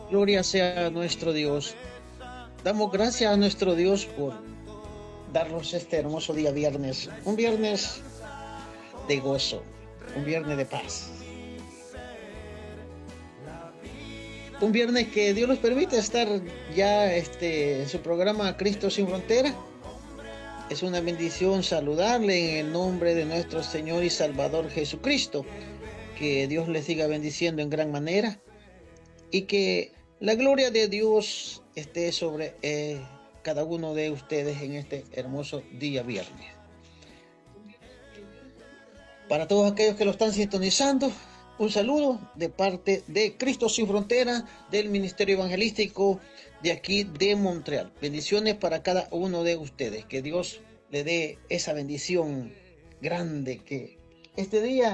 Gloria sea a nuestro Dios. Damos gracias a nuestro Dios por darnos este hermoso día viernes. Un viernes de gozo, un viernes de paz. Un viernes que Dios nos permite estar ya en su programa Cristo sin Frontera. Es una bendición saludarle en el nombre de nuestro Señor y Salvador Jesucristo. Que Dios le siga bendiciendo en gran manera y que la gloria de Dios esté sobre cada uno de ustedes en este hermoso día viernes. Para todos aquellos que lo están sintonizando, un saludo de parte de Cristo sin Frontera, del Ministerio Evangelístico de aquí de Montreal. Bendiciones para cada uno de ustedes. Que Dios le dé esa bendición grande que este día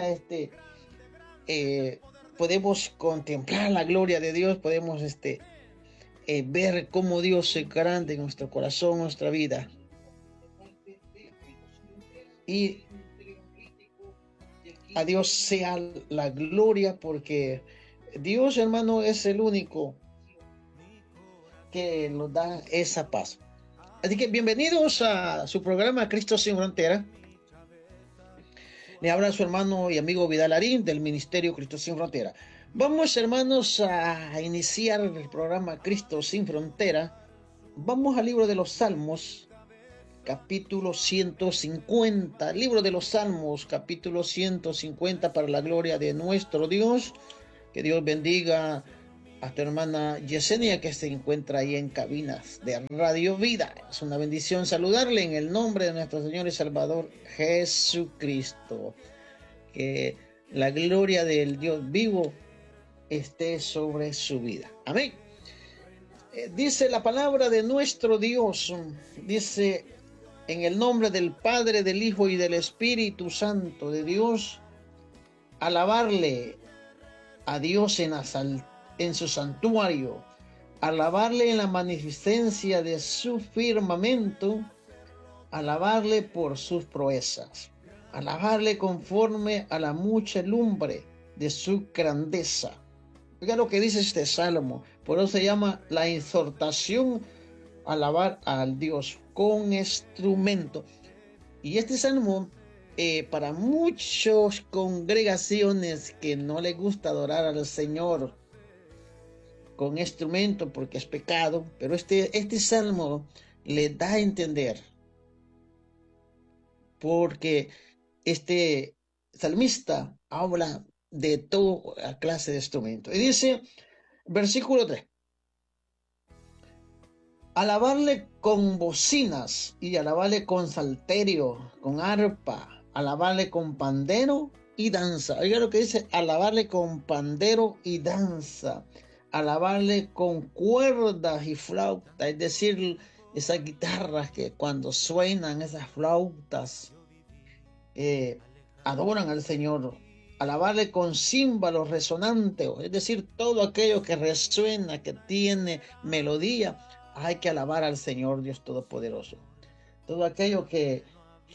podemos contemplar la gloria de Dios, podemos ver cómo Dios es grande en nuestro corazón, en nuestra vida. Y a Dios sea la gloria, porque Dios, hermano, es el único que nos da esa paz. Así que bienvenidos a su programa Cristo sin Frontera. Le habla su hermano y amigo Vidal Arín del Ministerio Cristo sin Frontera. Vamos, hermanos, a iniciar el programa Cristo sin Frontera. Vamos al libro de los Salmos, capítulo 150. Libro de los Salmos, capítulo 150, para la gloria de nuestro Dios. Que Dios bendiga a tu hermana Yesenia, que se encuentra ahí en cabinas de Radio Vida. Es una bendición saludarle en el nombre de nuestro Señor y Salvador Jesucristo. Que la gloria del Dios vivo esté sobre su vida. Amén. Dice la palabra de nuestro Dios, dice: en el nombre del Padre, del Hijo y del Espíritu Santo de Dios, alabarle a Dios en su santuario, alabarle en la magnificencia de su firmamento, alabarle por sus proezas, alabarle conforme a la muchedumbre de su grandeza. Oiga lo que dice este salmo, por eso se llama la exhortación, alabar al Dios con instrumento. Y este salmo, para muchas congregaciones que no les gusta adorar al Señor con instrumento porque es pecado, pero este salmo le da a entender, porque este salmista habla de toda clase de instrumentos. Y dice, versículo 3: alabarle con bocinas y alabarle con salterio, con arpa, alabarle con pandero y danza. Oiga lo que dice: alabarle con pandero y danza, alabarle con cuerdas y flauta, es decir, esas guitarras que cuando suenan, esas flautas, adoran al Señor. Alabarle con címbalos resonantes, es decir, todo aquello que resuena, que tiene melodía. Hay que alabar al Señor Dios Todopoderoso. Todo aquello que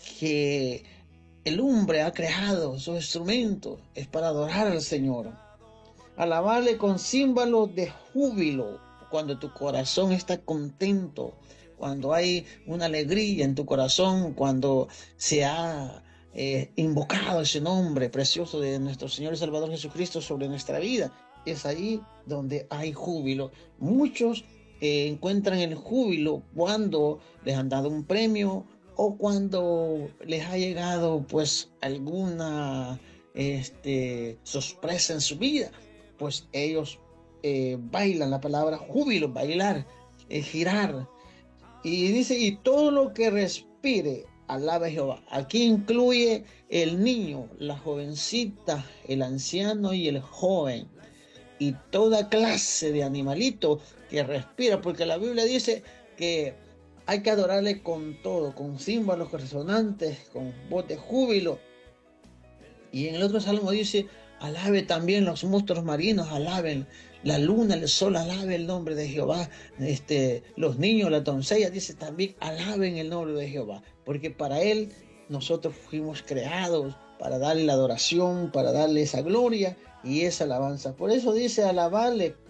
el hombre ha creado, sus instrumentos, es para adorar al Señor. Alabarle con címbalos de júbilo, cuando tu corazón está contento, cuando hay una alegría en tu corazón, cuando se ha invocado ese nombre precioso de nuestro Señor y Salvador Jesucristo sobre nuestra vida. Es ahí donde hay júbilo. Muchos encuentran el júbilo cuando les han dado un premio o cuando les ha llegado pues alguna sorpresa en su vida. Pues ellos bailan. La palabra júbilo, bailar, girar. Y dice: y todo lo que respire, alabe a Jehová. Aquí incluye el niño, la jovencita, el anciano y el joven, y toda clase de animalito que respira, porque la Biblia dice que hay que adorarle con todo, con címbalos resonantes, con voz de júbilo. Y en el otro salmo dice: alabe también los monstruos marinos, alaben la luna, el sol, alabe el nombre de Jehová. Los niños, las doncellas, dice también: alaben el nombre de Jehová, porque para él nosotros fuimos creados, para darle la adoración, para darle esa gloria y esa alabanza. Por eso dice: alabarle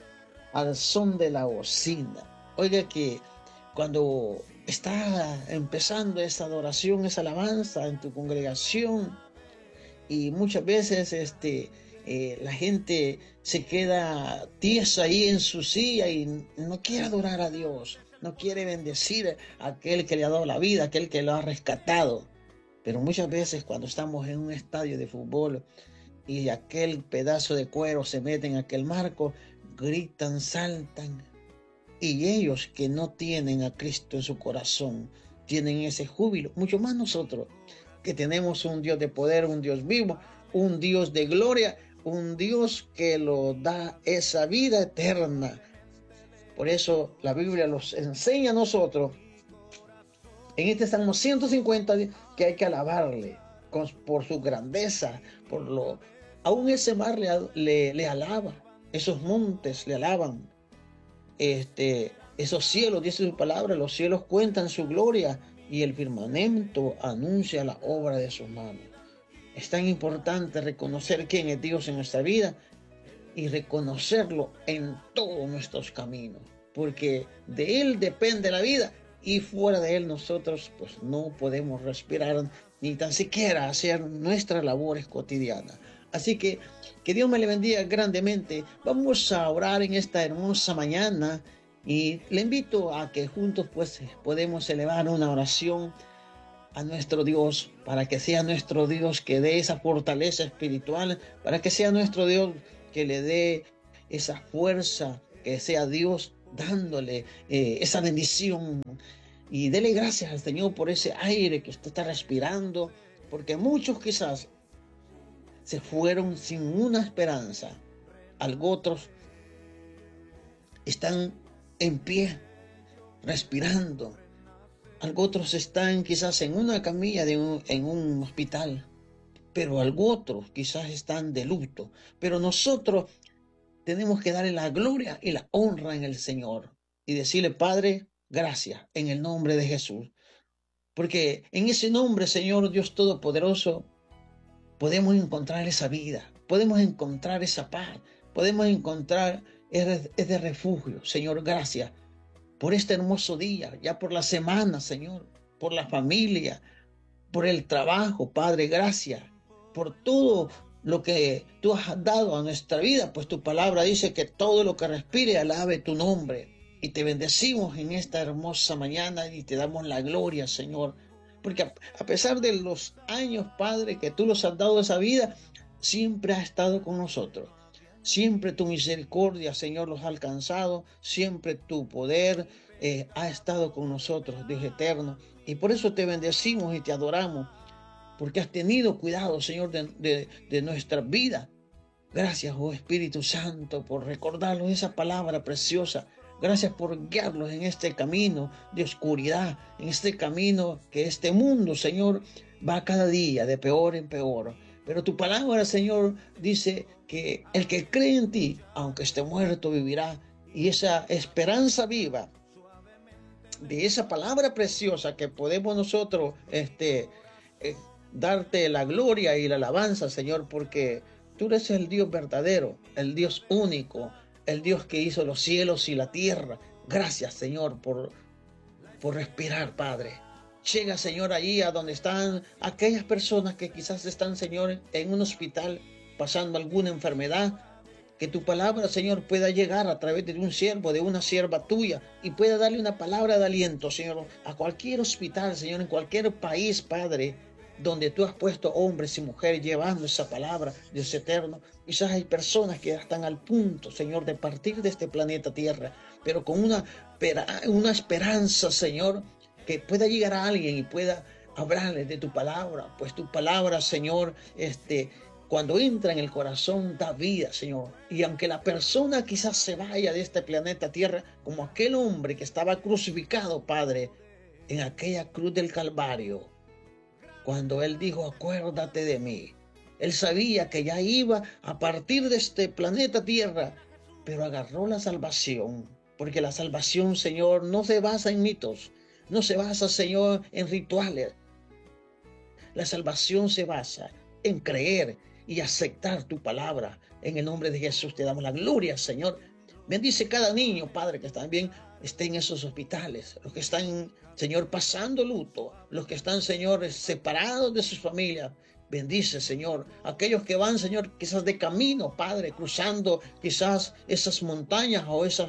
al son de la bocina. Oiga que cuando está empezando esa adoración, esa alabanza en tu congregación, y muchas veces la gente se queda tiesa ahí en su silla y no quiere adorar a Dios, no quiere bendecir a aquel que le ha dado la vida, aquel que lo ha rescatado. Pero muchas veces cuando estamos en un estadio de fútbol y aquel pedazo de cuero se mete en aquel marco, gritan, saltan. Y ellos que no tienen a Cristo en su corazón, tienen ese júbilo, mucho más nosotros, que tenemos un Dios de poder, un Dios vivo, un Dios de gloria, un Dios que lo da esa vida eterna. Por eso la Biblia nos enseña a nosotros, en este Salmo 150, que hay que alabarle por su grandeza, aún ese mar le alaba, esos montes le alaban, esos cielos, dice su palabra, los cielos cuentan su gloria y el firmamento anuncia la obra de sus manos. Es tan importante reconocer quién es Dios en nuestra vida y reconocerlo en todos nuestros caminos, porque de Él depende la vida y fuera de Él nosotros pues no podemos respirar ni tan siquiera hacer nuestras labores cotidianas. Así que Dios me le bendiga grandemente. Vamos a orar en esta hermosa mañana y le invito a que juntos pues podemos elevar una oración a nuestro Dios, para que sea nuestro Dios que dé esa fortaleza espiritual, para que sea nuestro Dios que le dé esa fuerza, que sea Dios dándole esa bendición. Y dele gracias al Señor por ese aire que usted está respirando, porque muchos quizás se fueron sin una esperanza. Algo otros están en pie, respirando. Algo otros están quizás en una camilla en un hospital, pero algo otros quizás están de luto. Pero nosotros tenemos que darle la gloria y la honra en el Señor y decirle, Padre, gracias en el nombre de Jesús. Porque en ese nombre, Señor Dios Todopoderoso, podemos encontrar esa vida, podemos encontrar esa paz, podemos encontrar ese refugio. Señor, gracias por este hermoso día, ya por la semana, Señor, por la familia, por el trabajo, Padre, gracias por todo lo que tú has dado a nuestra vida, pues tu palabra dice que todo lo que respire alabe tu nombre. Y te bendecimos en esta hermosa mañana y te damos la gloria, Señor. Porque a pesar de los años, Padre, que tú nos has dado esa vida, siempre has estado con nosotros. Siempre tu misericordia, Señor, los ha alcanzado. Siempre tu poder ha estado con nosotros, Dios eterno. Y por eso te bendecimos y te adoramos, porque has tenido cuidado, Señor, de nuestra vida. Gracias, oh Espíritu Santo, por recordarnos esa palabra preciosa. Gracias por guiarlos en este camino de oscuridad, en este camino que este mundo, Señor, va cada día de peor en peor. Pero tu palabra, Señor, dice que el que cree en ti, aunque esté muerto, vivirá. Y esa esperanza viva de esa palabra preciosa que podemos nosotros darte la gloria y la alabanza, Señor, porque tú eres el Dios verdadero, el Dios único, el Dios que hizo los cielos y la tierra. Gracias, Señor, por respirar, Padre. Llega, Señor, allí a donde están aquellas personas que quizás están, Señor, en un hospital pasando alguna enfermedad. Que tu palabra, Señor, pueda llegar a través de un siervo, de una sierva tuya, y pueda darle una palabra de aliento, Señor, a cualquier hospital, Señor, en cualquier país, Padre, donde tú has puesto hombres y mujeres llevando esa palabra, Dios eterno. Quizás hay personas que ya están al punto, Señor, de partir de este planeta Tierra, pero con una esperanza, Señor, que pueda llegar a alguien y pueda hablarles de tu palabra, pues tu palabra, Señor, cuando entra en el corazón da vida, Señor. Y aunque la persona quizás se vaya de este planeta Tierra, como aquel hombre que estaba crucificado, Padre, en aquella cruz del Calvario, cuando él dijo, acuérdate de mí. Él sabía que ya iba a partir de este planeta Tierra, pero agarró la salvación, porque la salvación, Señor, no se basa en mitos, no se basa, Señor, en rituales. La salvación se basa en creer y aceptar tu palabra. En el nombre de Jesús te damos la gloria, Señor, Bendice cada niño, Padre, que también esté en esos hospitales, los que están, Señor, pasando luto, los que están, Señor, separados de sus familias. Bendice, Señor, aquellos que van, Señor, quizás de camino, Padre, cruzando quizás esas montañas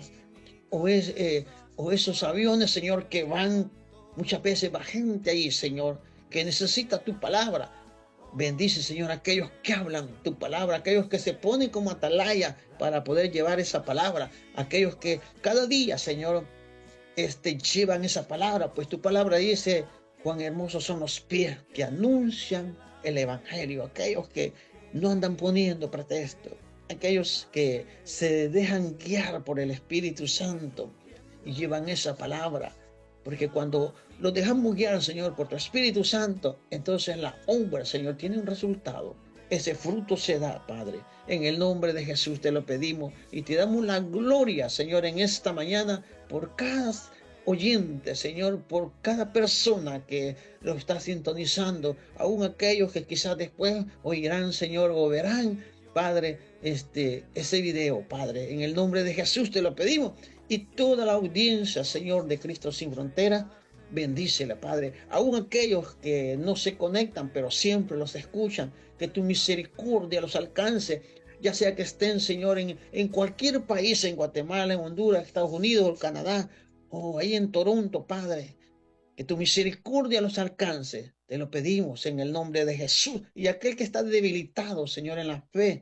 o esos aviones, Señor, que van, muchas veces va gente ahí, Señor, que necesita tu palabra. Bendice, Señor, aquellos que hablan tu palabra, aquellos que se ponen como atalaya para poder llevar esa palabra, aquellos que cada día, Señor, llevan esa palabra, pues tu palabra dice, cuán hermosos son los pies que anuncian el evangelio, aquellos que no andan poniendo pretexto, aquellos que se dejan guiar por el Espíritu Santo y llevan esa palabra. Porque cuando los dejamos guiar, Señor, por tu Espíritu Santo, entonces la obra, Señor, tiene un resultado. Ese fruto se da, Padre. En el nombre de Jesús te lo pedimos y te damos la gloria, Señor, en esta mañana por cada oyente, Señor, por cada persona que lo está sintonizando, aún aquellos que quizás después oirán, Señor, o verán, Padre, ese video, Padre. En el nombre de Jesús te lo pedimos. Y toda la audiencia, Señor, de Cristo Sin Fronteras, bendícela, Padre. Aún aquellos que no se conectan, pero siempre los escuchan, que tu misericordia los alcance, ya sea que estén, Señor, en cualquier país, en Guatemala, en Honduras, Estados Unidos, Canadá, o ahí en Toronto, Padre. Que tu misericordia los alcance. Te lo pedimos en el nombre de Jesús. Y aquel que está debilitado, Señor, en la fe,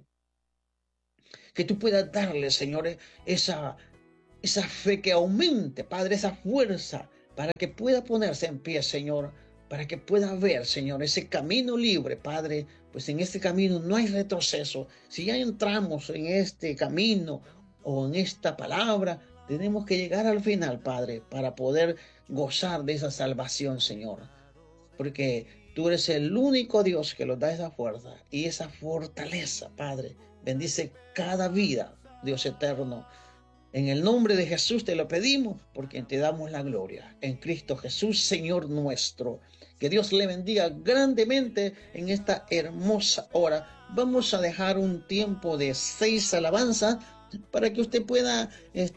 que tú puedas darle, Señor, esa fe que aumente, Padre, esa fuerza para que pueda ponerse en pie, Señor, para que pueda ver, Señor, ese camino libre, Padre, pues en este camino no hay retroceso. Si ya entramos en este camino o en esta palabra, tenemos que llegar al final, Padre, para poder gozar de esa salvación, Señor, porque tú eres el único Dios que nos da esa fuerza y esa fortaleza, Padre. Bendice cada vida, Dios eterno. En el nombre de Jesús te lo pedimos, porque te damos la gloria. En Cristo Jesús, Señor nuestro. Que Dios le bendiga grandemente en esta hermosa hora. Vamos a dejar un tiempo de 6 alabanzas para que usted pueda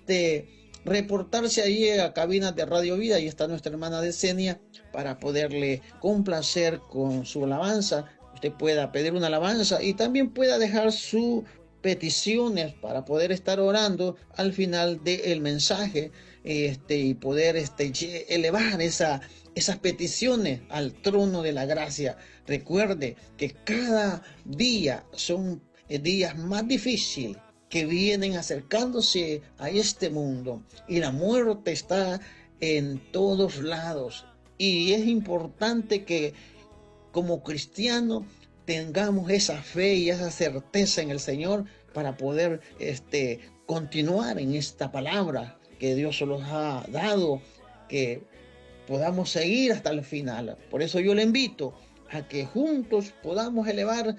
reportarse ahí a cabinas de Radio Vida. Ahí está nuestra hermana Decenia para poderle complacer con su alabanza. Usted pueda pedir una alabanza y también pueda dejar su peticiones para poder estar orando al final del mensaje y poder elevar esas peticiones al trono de la gracia. Recuerde que cada día son días más difíciles que vienen acercándose a este mundo y la muerte está en todos lados y es importante que como cristianos tengamos esa fe y esa certeza en el Señor para poder continuar en esta palabra que Dios nos ha dado, que podamos seguir hasta el final. Por eso yo le invito a que juntos podamos elevar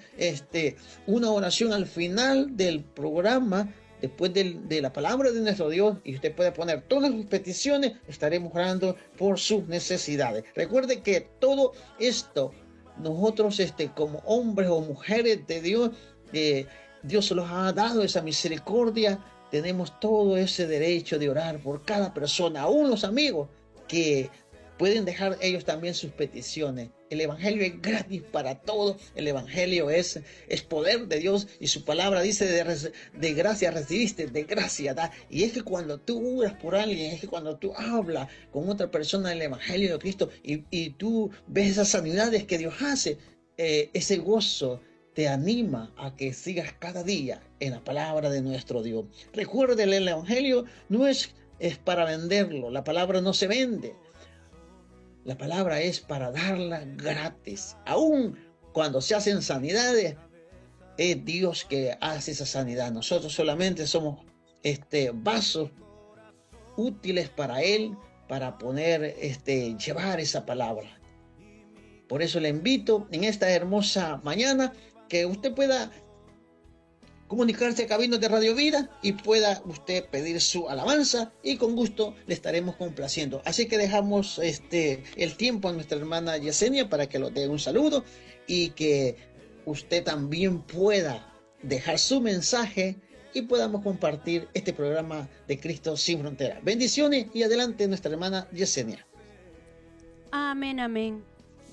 una oración al final del programa, después de la palabra de nuestro Dios, y usted puede poner todas sus peticiones. Estaremos orando por sus necesidades. Recuerde que todo esto nosotros como hombres o mujeres de Dios, Dios los ha dado esa misericordia, tenemos todo ese derecho de orar por cada persona, aún los amigos que pueden dejar ellos también sus peticiones. El evangelio es gratis para todos, el evangelio es poder de Dios y su palabra dice de gracia recibiste, de gracia da. Y es que cuando tú oras por alguien, es que cuando tú hablas con otra persona del evangelio de Cristo y tú ves esas sanidades que Dios hace, ese gozo te anima a que sigas cada día en la palabra de nuestro Dios. Recuerde, el evangelio no es para venderlo, la palabra no se vende. La palabra es para darla gratis. Aún cuando se hacen sanidades, es Dios que hace esa sanidad. Nosotros solamente somos vasos útiles para Él, para poder llevar esa palabra. Por eso le invito en esta hermosa mañana que usted pueda comunicarse a cabinas de Radio Vida y pueda usted pedir su alabanza y con gusto le estaremos complaciendo. Así que dejamos el tiempo a nuestra hermana Yesenia para que lo dé un saludo y que usted también pueda dejar su mensaje y podamos compartir este programa de Cristo sin Frontera. Bendiciones y adelante nuestra hermana Yesenia. Amén, amén.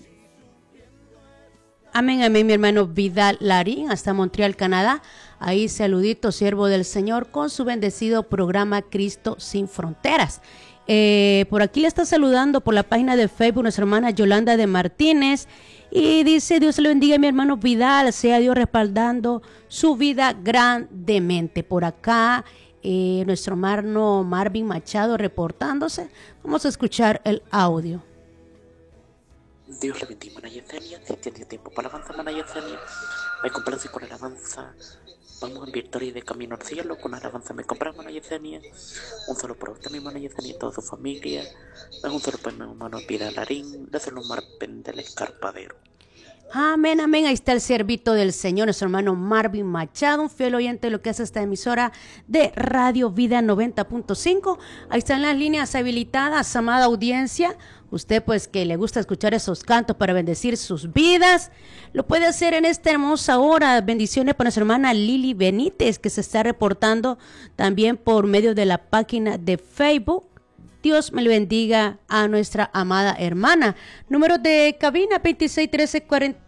Amén, amén, mi hermano Vidal Larín, hasta Montreal, Canadá. Ahí saludito, siervo del Señor, con su bendecido programa Cristo sin Fronteras. Por aquí le está saludando por la página de Facebook nuestra hermana Yolanda de Martínez. Y dice, Dios le bendiga a mi hermano Vidal, sea Dios respaldando su vida grandemente. Por acá, nuestro hermano Marvin Machado reportándose. Vamos a escuchar el audio. Dios le bendiga, hermana Yesenia. Si tiene tiempo para alabanza, hermana Yesenia, me complace con alabanza. Vamos en victoria y de camino al cielo. Con alabanza me compra, hermana Yesenia. Un solo por usted, mi hermana Yesenia, y toda su familia. Un solo por mi hermano Vidal Larín, desde los Marpen del Escarpadero. Amén, amén. Ahí está el siervito del Señor, nuestro hermano Marvin Machado, un fiel oyente de lo que hace esta emisora de Radio Vida 90.5. Ahí están las líneas habilitadas, amada audiencia. Usted pues que le gusta escuchar esos cantos para bendecir sus vidas, lo puede hacer en esta hermosa hora. Bendiciones para nuestra hermana Lili Benítez, que se está reportando también por medio de la página de Facebook. Dios me le bendiga a nuestra amada hermana. Número de cabina 261340.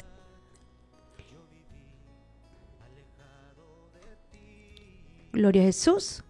Gloria a Jesús.